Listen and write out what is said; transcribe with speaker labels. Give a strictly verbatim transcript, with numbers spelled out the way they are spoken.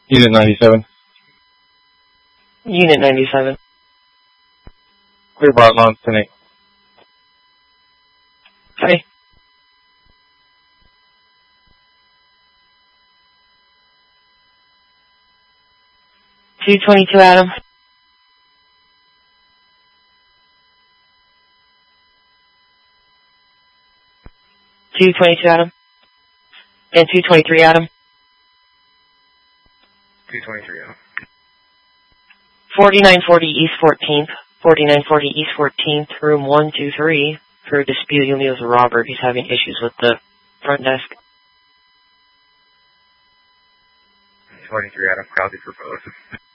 Speaker 1: Unit ninety-seven.
Speaker 2: Unit ninety-seven.
Speaker 1: Clear bar launch tonight.
Speaker 2: Hi. two twenty-two Adam. two twenty-two Adam. And two twenty-three Adam.
Speaker 1: two twenty-three Adam.
Speaker 2: forty-nine forty East fourteenth. forty-nine forty East fourteenth, room one two three. For a dispute, you'll meet with Robert. He's having issues with the front desk.
Speaker 1: twenty-three Adam. Copy for both.